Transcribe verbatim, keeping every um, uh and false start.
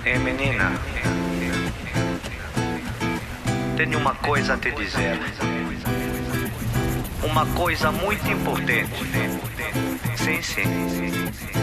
Ei, menina, tenho uma coisa a te dizer. Uma coisa muito importante. Sim, sim.